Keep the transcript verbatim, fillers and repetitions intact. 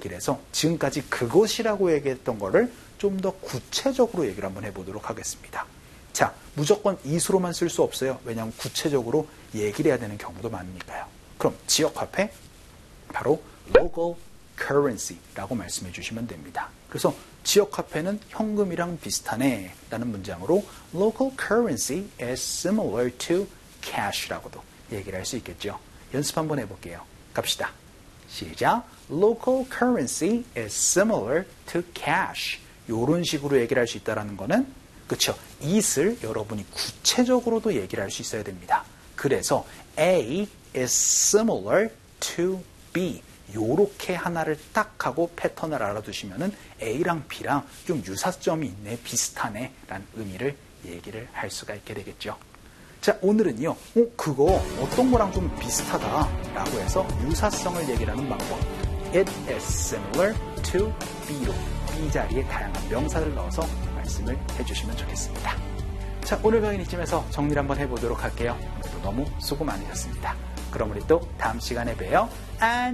얘기를 해서 지금까지 그것이라고 얘기했던 거를 좀 더 구체적으로 얘기를 한번 해보도록 하겠습니다. 자, 무조건 이수로만 쓸 수 없어요. 왜냐하면 구체적으로 얘기를 해야 되는 경우도 많으니까요. 그럼 지역화폐, 바로 local currency라고 말씀해 주시면 됩니다. 그래서 지역화폐는 현금이랑 비슷하네 라는 문장으로 local currency is similar to cash라고도 얘기를 할 수 있겠죠. 연습 한번 해볼게요. 갑시다. 시작. Local currency is similar to cash. 이런 식으로 얘기를 할 수 있다는 거는 그렇죠. it을 여러분이 구체적으로도 얘기를 할 수 있어야 됩니다. 그래서 A is similar to B. 요렇게 하나를 딱 하고 패턴을 알아두시면은 A랑 B랑 좀 유사점이 있네, 비슷하네 라는 의미를 얘기를 할 수가 있게 되겠죠. 자, 오늘은요, 어, 그거 어떤 거랑 좀 비슷하다 라고 해서 유사성을 얘기를 하는 방법. It is similar to B로 B 자리에 다양한 명사를 넣어서 말씀을 해주시면 좋겠습니다. 자, 오늘 강의는 이쯤에서 정리를 한번 해보도록 할게요. 오늘도 너무 수고 많으셨습니다. 그럼 우리 또 다음 시간에 봬요. 안녕!